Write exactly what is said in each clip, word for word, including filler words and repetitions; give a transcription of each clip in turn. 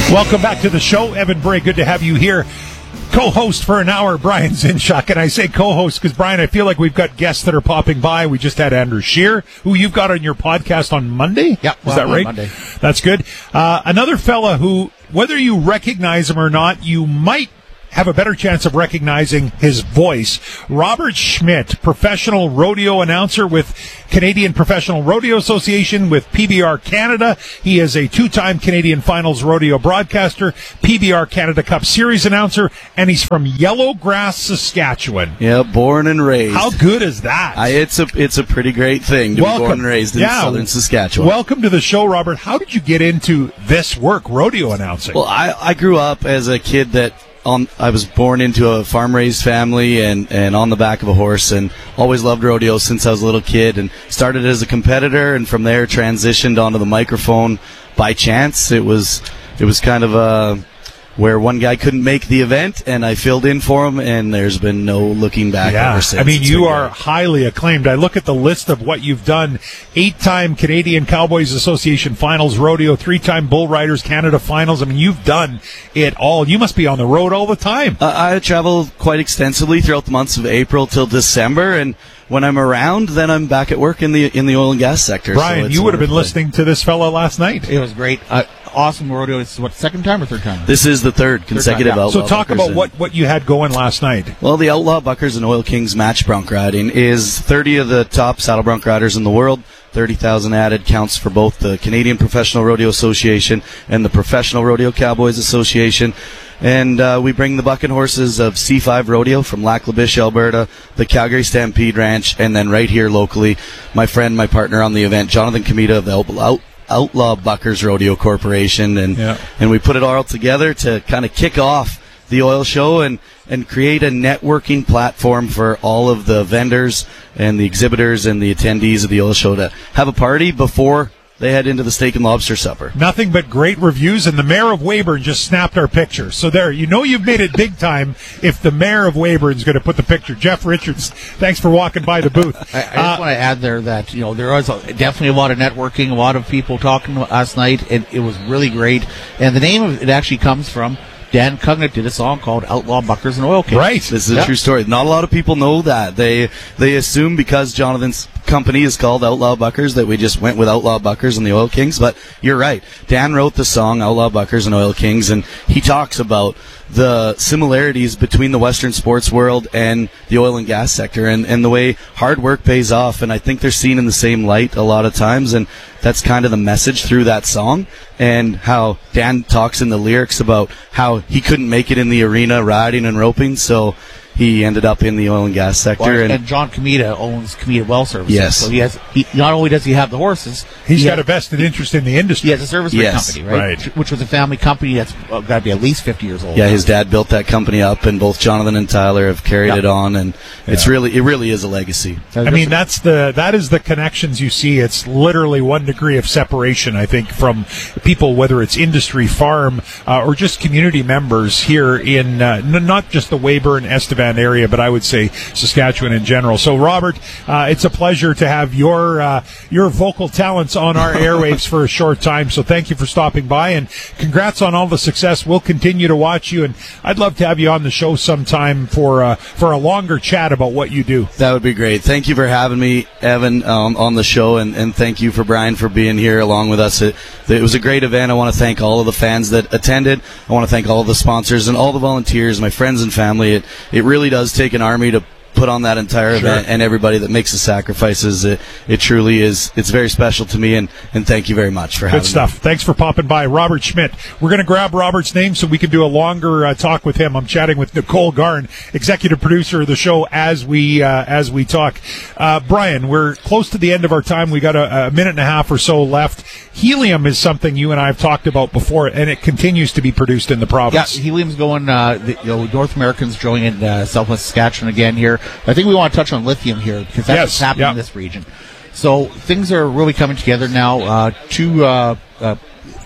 Welcome back to the show. Evan Bray, good to have you here. Co-host for an hour, Brian Zinchuk. And I say co-host because, Brian, I feel like we've got guests that are popping by. We just had Andrew Scheer, who you've got on your podcast on Monday. Yeah, is that right? Monday. That's good. Uh, another fella who, whether you recognize him or not, you might have a better chance of recognizing his voice. Robert Schmidt, professional rodeo announcer with Canadian Professional Rodeo Association, with P B R Canada. He is a two-time Canadian Finals rodeo broadcaster, P B R Canada Cup Series announcer, and he's from Yellowgrass, Saskatchewan. Yeah, born and raised. How good is that? I, it's a it's a pretty great thing to Welcome. be born and raised in yeah. southern Saskatchewan. Welcome to the show, Robert. How did you get into this work, rodeo announcing? Well, I, I grew up as a kid that on I was born into a farm-raised family and, and on the back of a horse, and always loved rodeo since I was a little kid, and started as a competitor, and from there transitioned onto the microphone by chance. It was it was kind of a where one guy couldn't make the event, and I filled in for him, and there's been no looking back yeah. ever since. I mean, It's you been are great. highly acclaimed. I look at the list of what you've done. Eight-time Canadian Cowboys Association Finals Rodeo, three-time Bull Riders Canada Finals. I mean, you've done it all. You must be on the road all the time. Uh, I travel quite extensively throughout the months of April till December, and when I'm around, then I'm back at work in the in the oil and gas sector. Brian, so it's you would have been wonderful. listening to this fella last night. It was great. Uh, awesome rodeo. It's what, second time or third time? This is the third consecutive yeah. Outlaw So talk Buckers about and- what, what you had going last night. Well, the Outlaw Buckers and Oil Kings match bronc riding is thirty of the top saddle bronc riders in the world. thirty thousand added counts for both the Canadian Professional Rodeo Association and the Professional Rodeo Cowboys Association. And uh, we bring the bucking horses of C five Rodeo from Lac La Biche, Alberta, the Calgary Stampede Ranch, and then right here locally, my friend, my partner on the event, Jonathan Comita of the Out- Outlaw Buckers Rodeo Corporation. And, Yeah. and we put it all together to kind of kick off the oil show and, and create a networking platform for all of the vendors and the exhibitors and the attendees of the oil show to have a party before they head into the steak and lobster supper. Nothing but great reviews, and the mayor of Weyburn just snapped our picture. So there, you know you've made it big time if the mayor of Weyburn's going to put the picture. Jeff Richards, thanks for walking by the booth. I, I just Uh, want to add there that, you know, there was a, definitely a lot of networking, a lot of people talking last night, and it was really great. And the name of it actually comes from Dan Cugnet did a song called Outlaw Buckers and Oil Kings. Right. This is a Yeah. true story. Not a lot of people know that. They they assume because Jonathan's company is called Outlaw Buckers that we just went with Outlaw Buckers and the Oil Kings, but you're right. Dan wrote the song Outlaw Buckers and Oil Kings, and he talks about the similarities between the Western sports world and the oil and gas sector, and, and the way hard work pays off, and I think they're seen in the same light a lot of times, and that's kind of the message through that song, and how Dan talks in the lyrics about how he couldn't make it in the arena riding and roping, so he ended up in the oil and gas sector. Well, and, and John Comita owns Comita Well Services. Yes. So he has, he, not only does he have the horses, He's he got has, a vested interest in the industry. he has a service rate Yes. company, right? Right. Which was a family company that's uh, got to be at least fifty years old. yeah, his dad built that company up, and both Jonathan and Tyler have carried Yeah. it on, and it's Yeah. really, it really is a legacy. I mean, that's the that is the connections you see. It's literally one degree of separation, I think, from people, whether it's industry, farm, uh, or just community members here in uh, n- not just the Weyburn, Estevan area, but I would say Saskatchewan in general. So, Robert, uh, it's a pleasure to have your uh, your vocal talents on our airwaves for a short time. So, thank you for stopping by, and congrats on all the success. We'll continue to watch you, and I'd love to have you on the show sometime for uh, for a longer chat about what you do. That would be great. Thank you for having me, Evan, um, on the show, and, and thank you for Brian for being here along with us. It, it was a great event. I want to thank all of the fans that attended. I want to thank all of the sponsors and all the volunteers, my friends and family. It, it really does take an army to put on that entire Sure. event, and everybody that makes the sacrifices. It, it truly is. It's very special to me, and, and thank you very much for having Good stuff. me. Thanks for popping by. Robert Schmidt. We're going to grab Robert's name so we can do a longer uh, talk with him. I'm chatting with Nicole Garn, executive producer of the show, as we uh, as we talk. Uh, Brian, we're close to the end of our time. We got a, a minute and a half or so left. Helium is something you and I have talked about before, and it continues to be produced in the Yeah, province. helium's going, uh, the, you know, North Americans joining uh, Southwest Saskatchewan again here. I think we want to touch on lithium here because that's Yes, what's happening yeah. in this region. So things are really coming together now. Uh, two uh, uh,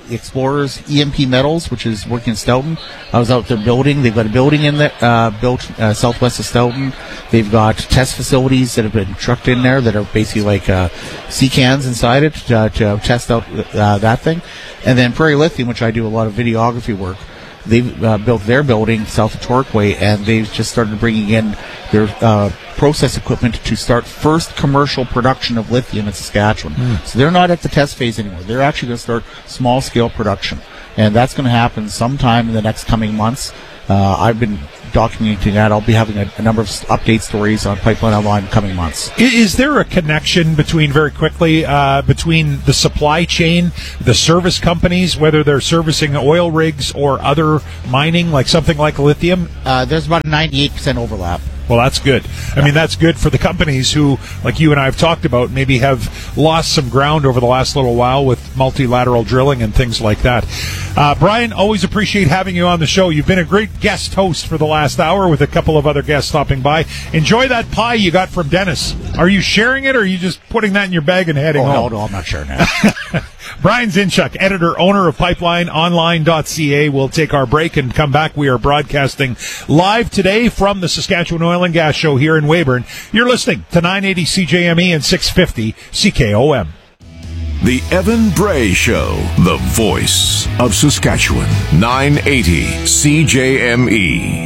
Explorers E M P Metals, which is working in Stoughton. I was out there building. They've got a building in there, uh, built uh, southwest of Stoughton. They've got test facilities that have been trucked in there that are basically like uh, sea cans inside it to, to test out uh, that thing. And then Prairie Lithium, which I do a lot of videography work. They've uh, built their building south of Torquay, and they've just started bringing in their uh, process equipment to start first commercial production of lithium in Saskatchewan. Mm. So they're not at the test phase anymore. They're actually going to start small-scale production, and that's going to happen sometime in the next coming months. Uh, I've been documenting that. I'll be having a, a number of update stories on Pipeline Online in coming months. Is there a connection between, very quickly, uh, between the supply chain, the service companies, whether they're servicing oil rigs or other mining, like something like lithium? Uh, there's about a ninety-eight percent overlap. Well, that's good. I mean, that's good for the companies who, like you and I have talked about, maybe have lost some ground over the last little while with multilateral drilling and things like that. Uh, Brian, always appreciate having you on the show. You've been a great guest host for the last hour with a couple of other guests stopping by. Enjoy that pie you got from Dennis. Are you sharing it, or are you just putting that in your bag and heading oh, home? No, no, I'm not sharing it. Brian Zinchuk, editor, owner of pipeline online dot c a. We'll take our break and come back. We are broadcasting live today from the Saskatchewan Oil and Gas Show here in Weyburn. You're listening to nine eighty C J M E and six fifty C K O M. The Evan Bray Show, the voice of Saskatchewan. nine eighty C J M E.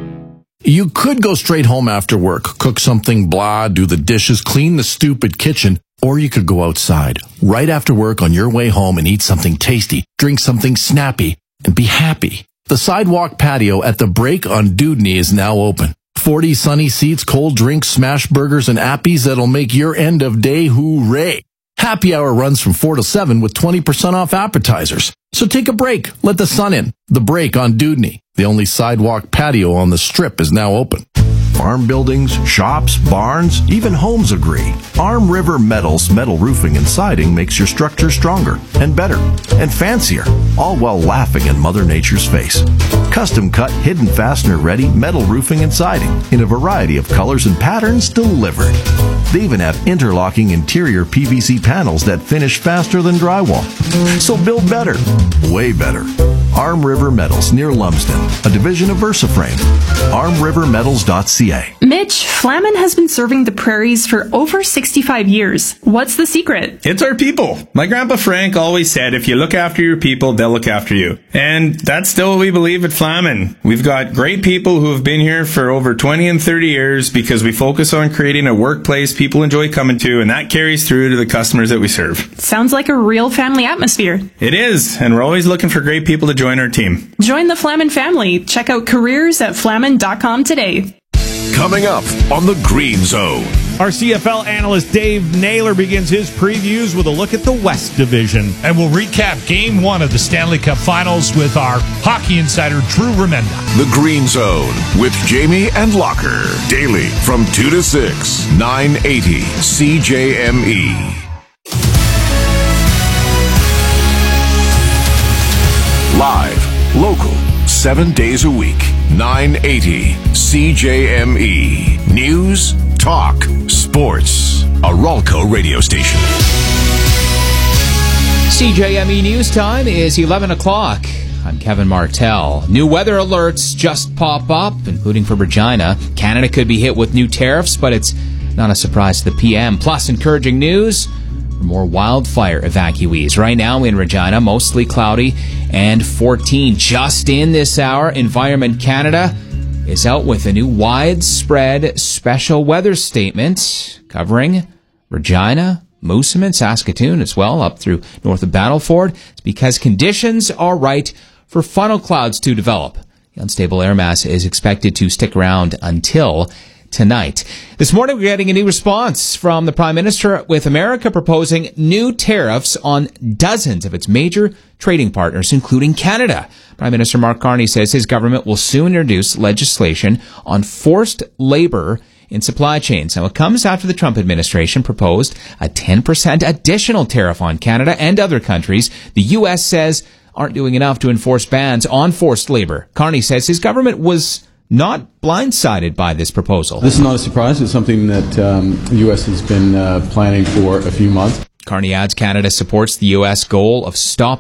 You could go straight home after work, cook something blah, do the dishes, clean the stupid kitchen, or you could go outside right after work on your way home and eat something tasty, drink something snappy, and be happy. The sidewalk patio at the Break on Dewdney is now open. forty sunny seats, cold drinks, smash burgers, and appies that'll make your end of day hooray. Happy hour runs from four to seven with twenty percent off appetizers. So take a break. Let the sun in. The Break on Dewdney. The only sidewalk patio on the Strip is now open. Farm buildings, shops, barns, even homes agree. Arm River Metals metal roofing and siding makes your structure stronger and better and fancier, all while laughing in Mother Nature's face. Custom cut, hidden fastener ready metal roofing and siding in a variety of colors and patterns delivered. They even have interlocking interior P V C panels that finish faster than drywall. So build better, way better. Arm River Metals near Lumsden, a division of VersaFrame. arm river metals dot c a. Mitch, Flamin has been serving the prairies for over sixty-five years. What's the secret? It's our people. My grandpa Frank always said, if you look after your people, they'll look after you. And that's still what we believe at Flamin. We've got great people who have been here for over twenty and thirty years because we focus on creating a workplace people enjoy coming to, and that carries through to the customers that we serve. Sounds like a real family atmosphere. It is, and we're always looking for great people to join our team. Join the Flamin family. Check out careers at flamin dot com today. Coming up on the Green Zone. Our C F L analyst Dave Naylor begins his previews with a look at the West Division. And we'll recap Game one of the Stanley Cup Finals with our hockey insider, Drew Remenda. The Green Zone with Jamie and Locker. Daily from two to six. nine eighty C J M E. Live, local, seven days a week. nine eighty C J M E. News, talk, sports. A Ralco radio station. C J M E News time is eleven o'clock. I'm Kevin Martell. New weather alerts just pop up, including for Regina. Canada could be hit with new tariffs, but it's not a surprise to the P M. Plus, encouraging news for more wildfire evacuees. Right now in Regina, mostly cloudy and fourteen. Just in this hour, Environment Canada is out with a new widespread special weather statement covering Regina, Moosomin, Saskatoon as well, up through north of Battleford. It's because conditions are right for funnel clouds to develop. The unstable air mass is expected to stick around until tonight. This morning we're getting a new response from the Prime Minister, with America proposing new tariffs on dozens of its major trading partners, including Canada. Prime Minister Mark Carney says his government will soon introduce legislation on forced labor in supply chains. Now, it comes after the Trump administration proposed a ten percent additional tariff on Canada and other countries the U S says aren't doing enough to enforce bans on forced labor. Carney says his government was not blindsided by this proposal. This is not a surprise. It's something that um, the U S has been uh, planning for a few months. Carney adds Canada supports the U S goal of stopping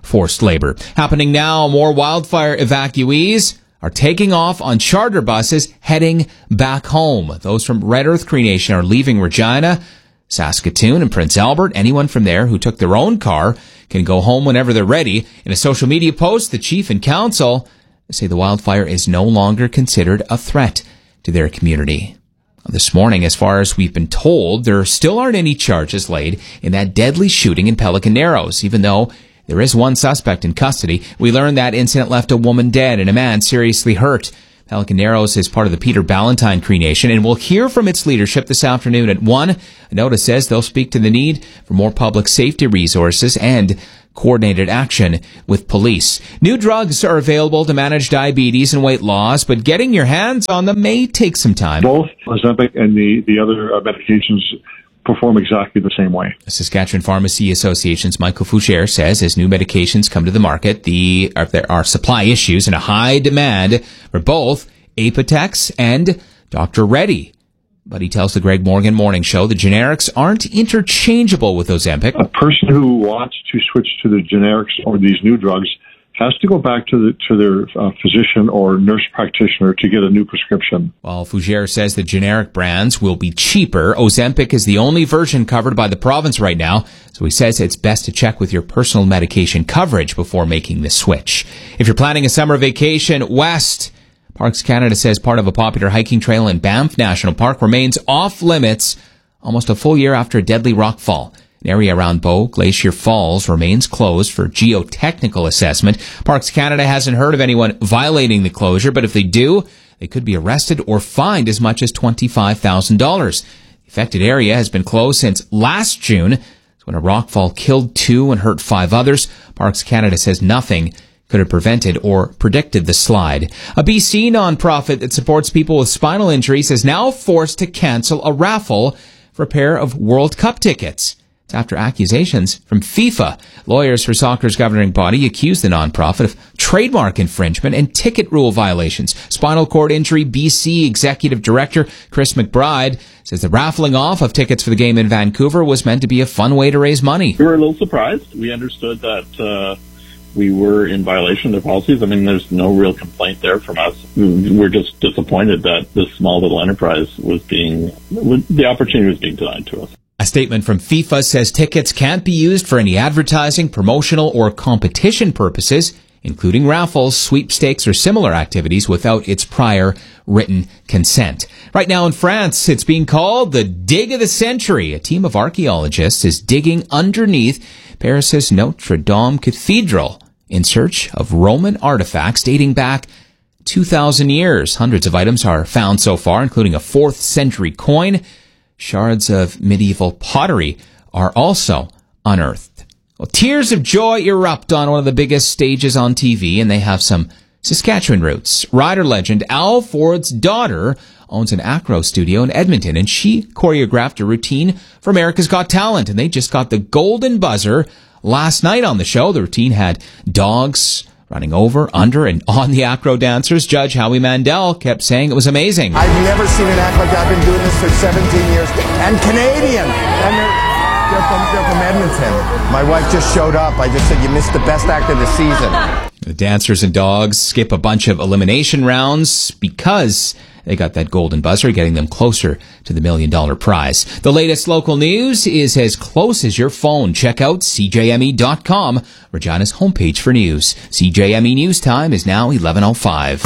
forced labor. Happening now, more wildfire evacuees are taking off on charter buses heading back home. Those from Red Earth Cree Nation are leaving Regina, Saskatoon, and Prince Albert. Anyone from there who took their own car can go home whenever they're ready. In a social media post, the chief and council say the wildfire is no longer considered a threat to their community. This morning, as far as we've been told, there still aren't any charges laid in that deadly shooting in Pelican Narrows, even though there is one suspect in custody. We learned that incident left a woman dead and a man seriously hurt. Pelican Narrows is part of the Peter Ballantine Cree Nation, and we'll hear from its leadership this afternoon at one. A notice says they'll speak to the need for more public safety resources and coordinated action with police. New drugs are available to manage diabetes and weight loss, but getting your hands on them may take some time. Both Ozempic and the, the other uh, medications perform exactly the same way. The Saskatchewan Pharmacy Association's Michael Foucher says as new medications come to the market, the uh, there are supply issues and a high demand for both Apotex and Doctor Reddy. But he tells the Greg Morgan Morning Show the generics aren't interchangeable with Ozempic. A person who wants to switch to the generics or these new drugs has to go back to the to their uh, physician or nurse practitioner to get a new prescription. While Fougere says the generic brands will be cheaper, Ozempic is the only version covered by the province right now, so he says it's best to check with your personal medication coverage before making the switch. If you're planning a summer vacation west, Parks Canada says part of a popular hiking trail in Banff National Park remains off limits almost a full year after a deadly rockfall. An area around Bow Glacier Falls remains closed for geotechnical assessment. Parks Canada hasn't heard of anyone violating the closure, but if they do, they could be arrested or fined as much as twenty-five thousand dollars. The affected area has been closed since last June, when a rockfall killed two and hurt five others. Parks Canada says nothing could have prevented or predicted the slide. A B C nonprofit that supports people with spinal injuries is now forced to cancel a raffle for a pair of World Cup tickets. It's after accusations from FIFA. Lawyers for soccer's governing body accused the nonprofit of trademark infringement and ticket rule violations. Spinal cord injury B C Executive Director Chris McBride says the raffling off of tickets for the game in Vancouver was meant to be a fun way to raise money. We were a little surprised. We understood that uh, we were in violation of their policies. I mean, there's no real complaint there from us. We're just disappointed that this small little enterprise was being, the opportunity was being denied to us. A statement from FIFA says tickets can't be used for any advertising, promotional, or competition purposes, including raffles, sweepstakes, or similar activities without its prior written consent. Right now in France, it's being called the Dig of the Century. A team of archaeologists is digging underneath Paris's Notre Dame Cathedral in search of Roman artifacts dating back two thousand years. Hundreds of items are found so far, including a fourth century coin. Shards of medieval pottery are also unearthed. Well, tears of joy erupt on one of the biggest stages on T V, and they have some Saskatchewan roots. Rider legend Al Ford's daughter owns an acro studio in Edmonton, and she choreographed a routine for America's Got Talent, and they just got the golden buzzer last night on the show. The routine had dogs running over, under, and on the acro dancers. Judge Howie Mandel kept saying it was amazing. I've never seen an act like that. I've been doing this for seventeen years. And Canadian. And they're, they're, from, they're from Edmonton. My wife just showed up. I just said, you missed the best act of the season. The dancers and dogs skip a bunch of elimination rounds because they got that golden buzzer, getting them closer to the million dollar prize. The latest local news is as close as your phone. Check out C J M E dot com, Regina's homepage for news. C J M E News Time is now eleven oh five.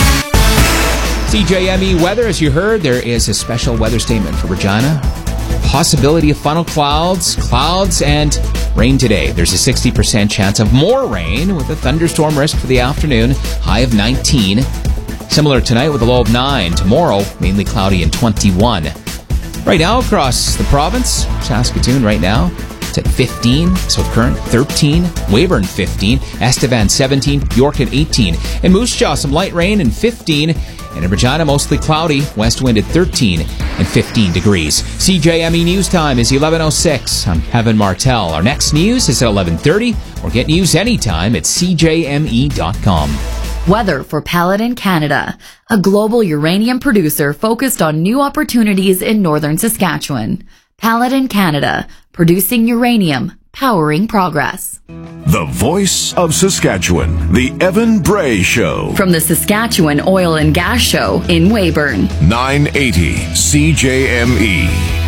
C J M E weather, as you heard, there is a special weather statement for Regina. Possibility of funnel clouds, clouds, and rain today. There's a sixty percent chance of more rain with a thunderstorm risk for the afternoon, high of nineteen. Similar tonight with a low of nine. Tomorrow, mainly cloudy and twenty-one. Right now, across the province, Saskatoon right now, it's at fifteen. South Current, thirteen. Weyburn, fifteen. Estevan, seventeen. York at eighteen. In Moose Jaw, some light rain and fifteen. And in Regina, mostly cloudy. West wind at thirteen and fifteen degrees. C J M E News Time is eleven oh six. I'm Kevin Martell. Our next news is at eleven thirty. Or get news anytime at C J M E dot com. Weather for Paladin Canada, a global uranium producer focused on new opportunities in northern Saskatchewan. Paladin Canada, producing uranium, powering progress. The voice of Saskatchewan, the Evan Bray Show. From the Saskatchewan Oil and Gas Show in Weyburn. nine eighty C J M E.